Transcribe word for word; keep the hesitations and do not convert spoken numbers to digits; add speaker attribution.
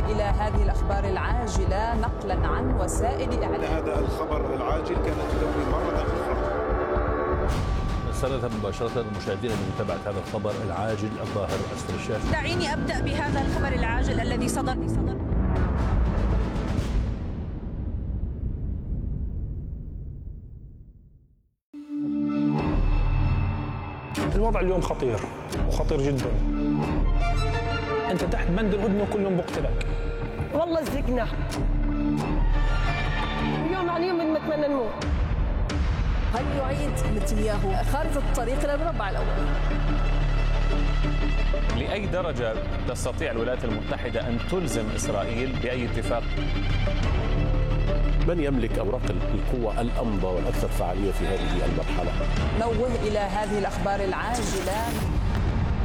Speaker 1: إلى هذه الأخبار العاجلة نقلا عن وسائل إعلام.
Speaker 2: هذا الخبر العاجل كانت تدوي مرة أخرى.
Speaker 3: نستمر مباشرة مشاهدينا لمتابعة هذا الخبر العاجل الظاهر أسفل الشاشة.
Speaker 4: دعيني أبدأ بهذا الخبر العاجل الذي صدر صدر
Speaker 5: الوضع اليوم خطير وخطير جدا. انت تحت بند الهدنه وكل يوم بقتلك.
Speaker 6: والله زقنا اليوم عن يوم نتمنى نموت.
Speaker 1: هل يعيد نتنياهو خارطة الطريق إلى المربع الأول؟
Speaker 7: لأي درجة تستطيع الولايات المتحدة أن تلزم إسرائيل بأي اتفاق؟
Speaker 3: من يملك أوراق القوة الأمضى والأكثر فعالية في هذه المرحلة؟
Speaker 1: نوه إلى هذه الأخبار العاجلة.